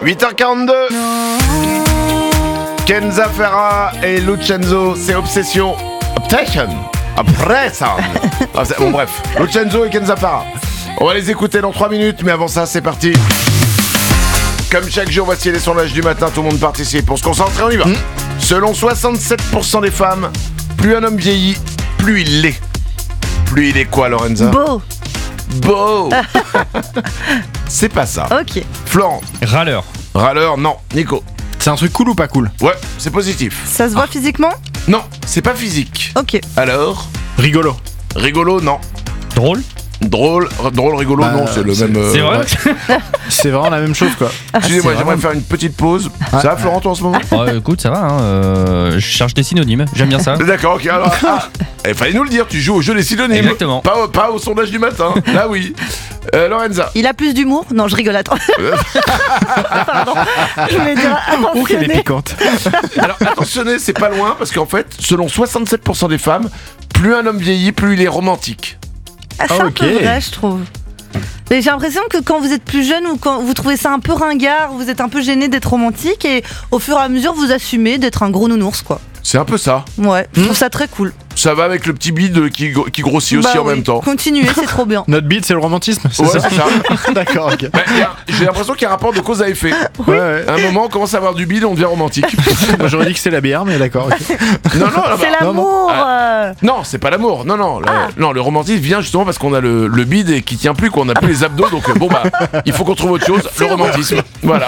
8h42. Kenza Ferra et Lucenzo, c'est Obsession. Obsession. Après ça. Bon bref, Lucenzo et Kenza Ferra. On va les écouter dans 3 minutes, mais avant ça, c'est parti. Comme chaque jour, voici les sondages du matin, tout le monde participe. Pour se concentrer, on y va. Selon 67% des femmes, plus un homme vieillit, plus il l'est. Plus il est quoi, Lorenza? Beau. C'est pas ça. Ok. Florent. Râleur, non. Nico. C'est un truc cool ou pas cool? Ouais, c'est positif. Ça se voit physiquement? Non, c'est pas physique. Ok. Alors? Rigolo, Non. Drôle, rigolo, non, c'est le même... C'est vrai. Ouais. c'est vraiment la même chose quoi. Excusez-moi, c'est j'aimerais vraiment- faire une petite pause. Ça va, Florent, toi, en ce moment? Écoute, ça va, je cherche des synonymes, j'aime bien ça. D'accord, ok, alors... il fallait nous le dire, tu joues au jeu des synonymes. Exactement. Pas au sondage du matin, là oui. Lorenza. Il a plus d'humour? Non, je rigole, attends. Pardon. Je voulais dire Ouh, qu'elle est attentionné. piquante. Alors, attentionné, c'est pas loin, parce qu'en fait, selon 67% des femmes, plus un homme vieillit, plus il est romantique. Ah, c'est un ok. peu vrai, je trouve. Mais j'ai l'impression que quand vous êtes plus jeune ou quand vous trouvez ça un peu ringard, vous êtes un peu gêné d'être romantique et au fur et à mesure vous assumez d'être un gros nounours quoi. C'est un peu ça. Ouais, je trouve ça très cool. Ça va avec le petit bide qui grossit aussi en oui. même temps. Continuez, c'est trop bien. Notre beat, c'est le romantisme, c'est Ouais, ça? c'est ça. D'accord, ok. Bah, j'ai l'impression qu'il y a un rapport de cause à effet. Ouais. À un moment, on commence à avoir du bide, on devient romantique. Moi, j'aurais dit que c'est la bière, mais d'accord. ok. Non, là-bas. C'est l'amour. Non, c'est pas l'amour. Non. Non, le romantisme vient justement parce qu'on a le bide et qui tient plus, qu'on a plus les abdos. Donc il faut qu'on trouve autre chose. Le romantisme. Voilà.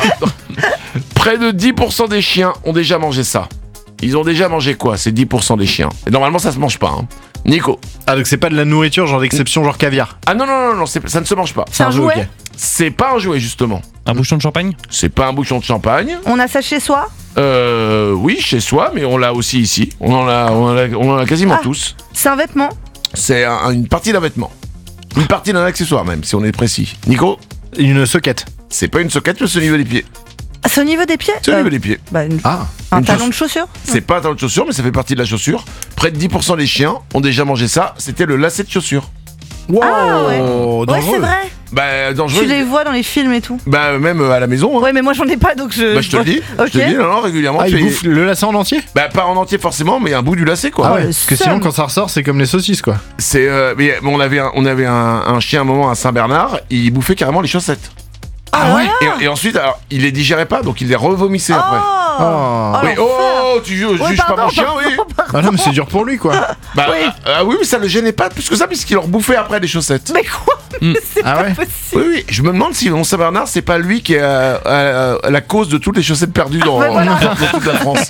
Près de 10% des chiens ont déjà mangé ça. Ils ont déjà mangé quoi? C'est 10% des chiens. Et normalement, ça se mange pas. Hein. Nico. Ah, donc c'est pas de la nourriture, genre d'exception, genre caviar. Ah non, ça ne se mange pas. C'est un jouet. ok. C'est pas un jouet justement. Un bouchon de champagne? C'est pas un bouchon de champagne. On a ça chez soi? Oui, chez soi, mais on l'a aussi ici. On en a quasiment tous. C'est un vêtement? C'est une partie d'un vêtement. Une partie d'un accessoire même, si on est précis. Nico, Une soquette. c'est pas une soquette, mais c'est au niveau des pieds. Ah, c'est au niveau des pieds? C'est au niveau des pieds. Ah, Un une talon chausse- de chaussure? C'est pas un talon de chaussure, mais ça fait partie de la chaussure. Près de 10% des chiens ont déjà mangé ça. C'était le lacet de chaussure. wow, Ah ouais. Ouais, dangereux. c'est vrai. Bah, dangereux. Tu les vois dans les films et tout. Bah, même à la maison. Hein. Ouais, mais moi j'en ai pas donc je. Bah, je te le dis. Ok. Je te le dis, non, régulièrement. Ah, tu il fais- bouffe le lacet en entier? Bah, pas en entier forcément, mais un bout du lacet, quoi. Ah ouais, le parce que seum. sinon, quand ça ressort, c'est comme les saucisses, quoi. C'est, mais on avait un chien à un moment à Saint-Bernard, il bouffait carrément les chaussettes. Ah ouais. Et ensuite, alors, il les digérait pas, donc il les revomissait après. Oh. Oh. Oui, l'enfer. tu juges Ouais, pas pardon, mon chien, oui. Ah non, mais c'est dur pour lui, quoi. Bah, Oui. oui, mais ça le gênait pas plus que ça, puisqu'il leur bouffait après les chaussettes. Mais quoi? C'est Ah pas ouais. possible. Oui, je me demande si Saint-Bernard, c'est pas lui qui est la cause de toutes les chaussettes perdues dans, Ouais, voilà. dans toute la France.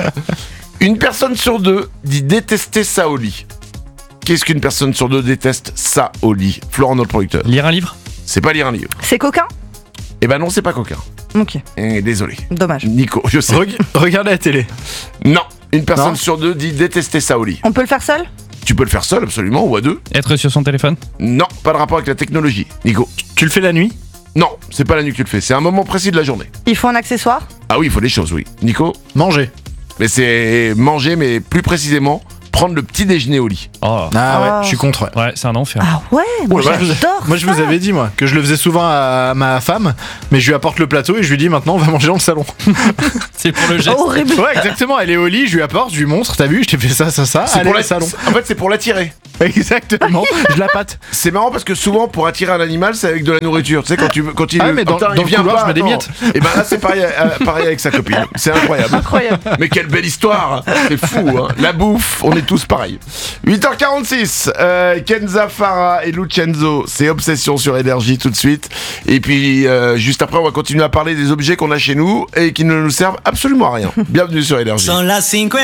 Une personne sur deux dit détester ça au lit. Qu'est-ce qu'une personne sur deux déteste ça au lit? Florent, notre producteur. Lire un livre? C'est pas lire un livre. C'est coquin? Eh ben non, c'est pas coquin. Ok, Désolé. dommage. Nico, je sais. Regardez la télé. Non, une personne Non. sur deux dit détester ça au lit. On peut le faire seul? Tu peux le faire seul, absolument, ou à deux. Être sur son téléphone? Non, pas de rapport avec la technologie. Nico. Tu le fais la nuit? Non, c'est pas la nuit que tu le fais, c'est un moment précis de la journée. Il faut un accessoire? Ah oui, il faut des choses, oui. Nico. Manger. Mais c'est manger, mais plus précisément, prendre le petit déjeuner au lit. Oh. Ah ouais, Oh. je suis contre. Ouais, c'est un enfer. Ah ouais, moi Moi, je vous- j'adore Moi, je vous avais dit, moi, que je le faisais souvent à ma femme, mais je lui apporte le plateau et je lui dis maintenant, on va manger dans le salon. C'est pour le geste. Horrible. Ouais, exactement. Elle est au lit, je lui apporte, je lui montre, t'as vu, je t'ai fait ça. C'est Allez, pour au salon. En fait, c'est pour l'attirer. Exactement. Je la pâte. C'est marrant parce que souvent, pour attirer un animal, c'est avec de la nourriture. Tu sais, quand il Ah ouais, mais dans- putain, dans il le vient couloir, pas, je mets des attends. miettes. Et ben là, c'est pareil avec sa copine. C'est incroyable. Incroyable. Mais quelle belle histoire. C'est fou, hein. La bouffe, on est tous pareils. 8h46, Kenza Farah et Lucenzo, c'est Obsession sur Énergie tout de suite. Et puis, juste après, on va continuer à parler des objets qu'on a chez nous et qui ne nous servent absolument à rien. Bienvenue sur Énergie. Son las 5